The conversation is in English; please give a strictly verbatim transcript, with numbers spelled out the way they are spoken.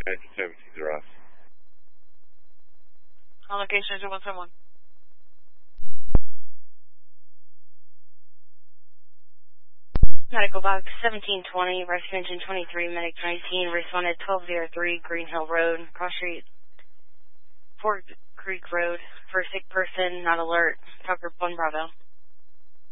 nineteen seventeen, Ross. On location, two one seven one. Medical box seventeen twenty, rescue engine twenty-three, medic nineteen, responded twelve oh three, Green Hill Road, cross street, Fort Creek Road, for a sick person, not alert, Tucker one Bravo.